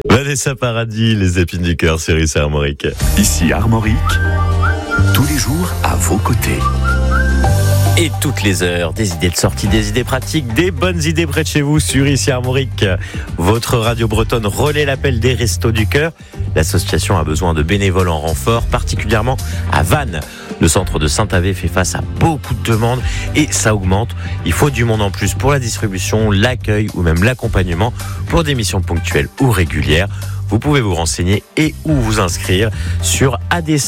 Vanessa Paradis, les épines du cœur sur ici Armorique. Ici Armorique, tous les jours à vos côtés. Et toutes les heures, des idées de sortie, des idées pratiques, des bonnes idées près de chez vous sur ici Armorique. Votre radio bretonne relaie l'appel des Restos du Cœur. L'association a besoin de bénévoles en renfort, particulièrement à Vannes. Le centre de Saint-Avé fait face à beaucoup de demandes et ça augmente. Il faut du monde en plus pour la distribution, l'accueil ou même l'accompagnement pour des missions ponctuelles ou régulières. Vous pouvez vous renseigner et ou vous inscrire sur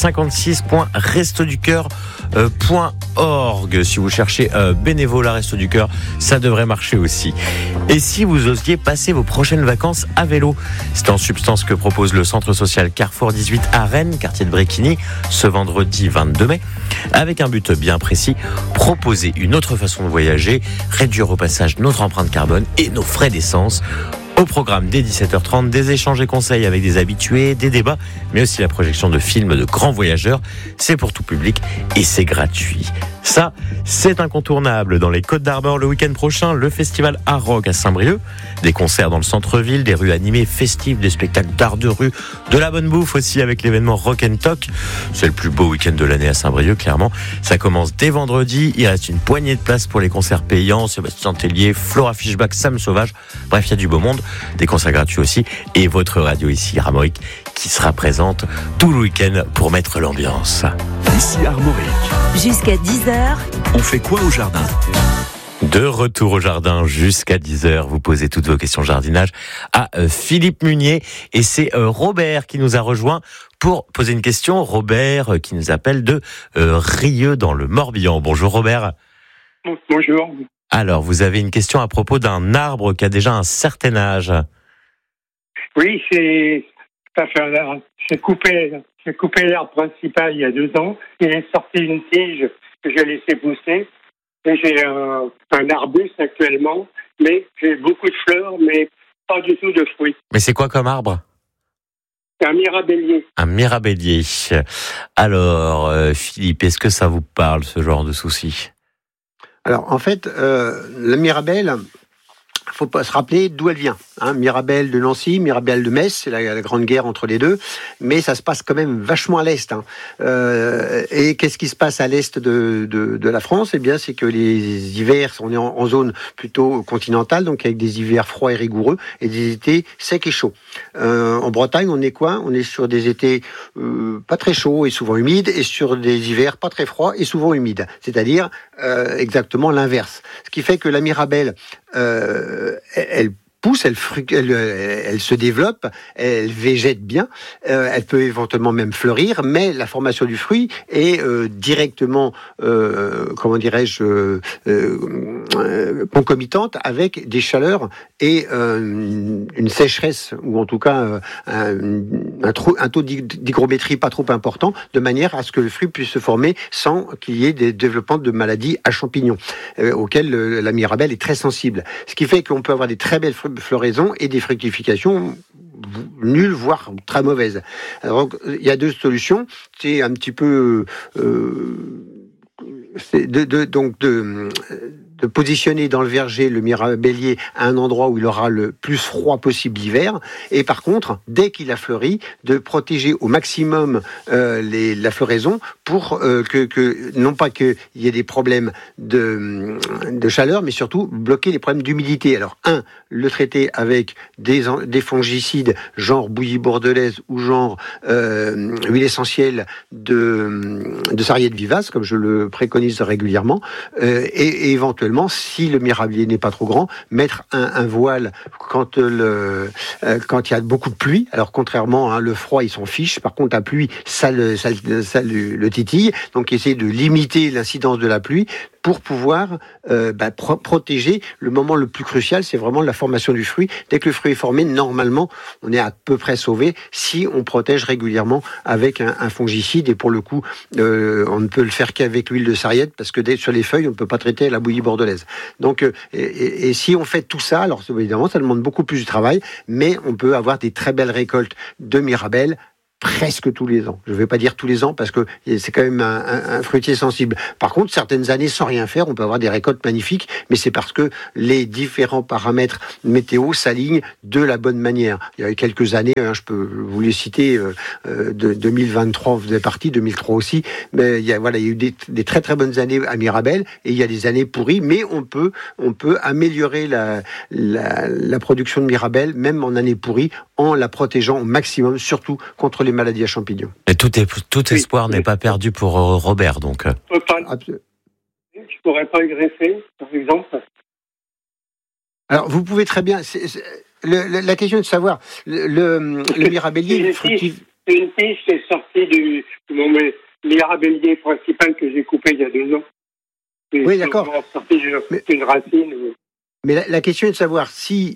ad56.restoducoeur.org. Si vous cherchez bénévolat Resto du Cœur, ça devrait marcher aussi. Et si vous osiez passer vos prochaines vacances à vélo, c'est en substance que propose le centre social Carrefour 18 à Rennes, quartier de Bréquigny, ce vendredi 22 mai, avec un but bien précis, proposer une autre façon de voyager, réduire au passage notre empreinte carbone et nos frais d'essence. Au programme dès 17h30, des échanges et conseils avec des habitués, des débats, mais aussi la projection de films de grands voyageurs. C'est pour tout public et c'est gratuit. Ça, c'est incontournable. Dans les Côtes d'Armor, le week-end prochain, le festival Art Rock à Saint-Brieuc. Des concerts dans le centre-ville, des rues animées festives, des spectacles d'art de rue, de la bonne bouffe aussi avec l'événement Rock and Talk. C'est le plus beau week-end de l'année à Saint-Brieuc, clairement. Ça commence dès vendredi. Il reste une poignée de places pour les concerts payants. Sébastien Tellier, Flora Fischbach, Sam Sauvage. Bref, il y a du beau monde. Des concerts gratuits aussi. Et votre radio ici, Armorique, qui sera présente tout le week-end pour mettre l'ambiance. Ici Armorique. Jusqu'à 10h. On fait quoi au jardin ? De retour au jardin jusqu'à 10h. Vous posez toutes vos questions jardinage à Philippe Munier. Et c'est Robert qui nous a rejoint pour poser une question. Robert qui nous appelle de Rieux dans le Morbihan. Bonjour Robert. Bonjour. Alors, vous avez une question à propos d'un arbre qui a déjà un certain âge. Oui, c'est j'ai coupé l'arbre principal il y a 2 ans. Il est sorti une tige que j'ai laissé pousser. Et j'ai un arbuste actuellement, mais j'ai beaucoup de fleurs, mais pas du tout de fruits. Mais c'est quoi comme arbre ? C'est un mirabellier. Un mirabellier. Alors, Philippe, est-ce que ça vous parle, ce genre de souci ? Alors, en fait, la Mirabelle, il faut pas se rappeler d'où elle vient. Mirabelle de Nancy, Mirabelle de Metz, c'est la grande guerre entre les deux, mais ça se passe quand même vachement à l'est. Et qu'est-ce qui se passe à l'est de la France ? Eh bien, c'est que les hivers, on est en zone plutôt continentale, donc avec des hivers froids et rigoureux, et des étés secs et chauds. En Bretagne, on est quoi ? On est sur des étés pas très chauds et souvent humides, et sur des hivers pas très froids et souvent humides. C'est-à-dire exactement l'inverse. Ce qui fait que la Mirabelle, elle pousse, elle se développe, elle végète bien, elle peut éventuellement même fleurir, mais la formation du fruit est directement, concomitante avec des chaleurs et une sécheresse, ou en tout cas un taux d'hygrométrie pas trop important, de manière à ce que le fruit puisse se former sans qu'il y ait des développements de maladies à champignons, auxquels la Mirabelle est très sensible. Ce qui fait qu'on peut avoir des très belles floraison et des fructifications nulles, voire très mauvaises. Alors, il y a 2 solutions. C'est un petit peu de positionner dans le verger le mirabellier à un endroit où il aura le plus froid possible l'hiver, et par contre, dès qu'il a fleuri, de protéger au maximum la floraison pour que non pas qu'il y ait des problèmes de chaleur, mais surtout bloquer les problèmes d'humidité. Alors, le traiter avec des fongicides, genre bouillie bordelaise ou genre huile essentielle de sarriette vivace, comme je le préconise régulièrement, et éventuellement, si le mirabellier n'est pas trop grand, mettre un voile quand il y a beaucoup de pluie. Alors contrairement, le froid, il s'en fiche. Par contre, la pluie, ça le titille. Donc essayer de limiter l'incidence de la pluie pour pouvoir protéger le moment le plus crucial, c'est vraiment la formation du fruit. Dès que le fruit est formé, normalement, on est à peu près sauvé si on protège régulièrement avec un fongicide. Et pour le coup, on ne peut le faire qu'avec l'huile de sarriette, parce que sur les feuilles, on ne peut pas traiter la bouillie bordelaise. Donc, et si on fait tout ça, alors évidemment, ça demande beaucoup plus de travail, mais on peut avoir des très belles récoltes de mirabelle presque tous les ans. Je ne vais pas dire tous les ans parce que c'est quand même un fruitier sensible. Par contre, certaines années, sans rien faire, on peut avoir des récoltes magnifiques, mais c'est parce que les différents paramètres météo s'alignent de la bonne manière. Il y a eu quelques années, je peux vous les citer, de 2023 faisait partie, 2003 aussi, mais il y a eu des très très bonnes années à Mirabel et il y a des années pourries, mais on peut améliorer la production de Mirabel, même en année pourrie, en la protégeant au maximum, surtout contre les maladies à champignons. Et tout espoir n'est pas perdu pour Robert, donc. Je pourrais pas le greffer, par exemple. Alors, vous pouvez très bien. La question est de savoir le mirabellier fructifié. C'est une tige qui est sortie de mon mirabellier principal que j'ai coupé il y a 2 ans. Oui, d'accord. Sorti d'une racine. Mais la question est de savoir si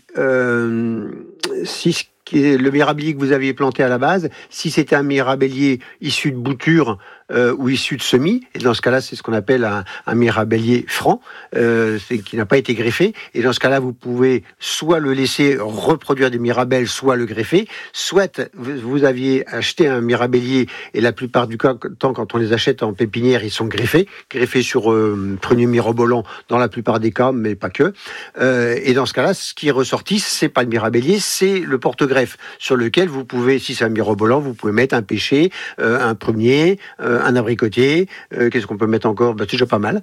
le mirabellier que vous aviez planté à la base, si c'était un mirabellier issu de bouture ou issu de semis, et dans ce cas-là, c'est ce qu'on appelle un mirabellier franc, qui n'a pas été greffé, et dans ce cas-là, vous pouvez soit le laisser reproduire des mirabelles, soit le greffer, soit vous aviez acheté un mirabellier, et la plupart du temps, quand on les achète en pépinière, ils sont greffés sur prunier mirobolant dans la plupart des cas, mais pas que, et dans ce cas-là, ce qui est ressorti, c'est pas le mirabellier, c'est le porte-greffe, sur lequel vous pouvez, si c'est un mirobolant, vous pouvez mettre un pêcher, un prunier, un abricotier, qu'est-ce qu'on peut mettre encore ? C'est déjà pas mal.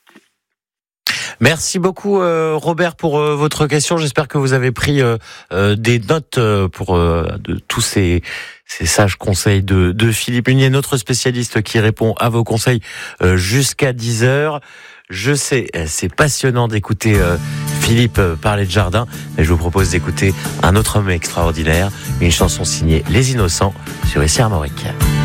Merci beaucoup Robert pour votre question. J'espère que vous avez pris des notes pour de tous ces sages conseils de Philippe Munier, notre spécialiste qui répond à vos conseils jusqu'à 10h. Je sais, c'est passionnant d'écouter Philippe parler de jardin, mais je vous propose d'écouter un autre homme extraordinaire, une chanson signée Les Innocents sur Ici Armorique.